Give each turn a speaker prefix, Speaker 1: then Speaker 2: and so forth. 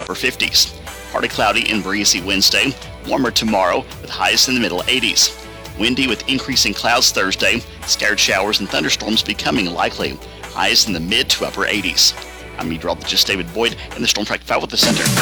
Speaker 1: upper 50s. Partly cloudy and breezy Wednesday, warmer tomorrow with highs in the middle 80s. Windy with increasing clouds Thursday, scattered showers and thunderstorms becoming likely. Highs in the mid to upper 80s. I'm meteorologist David Boyd in the Storm Track 5 Weather Center.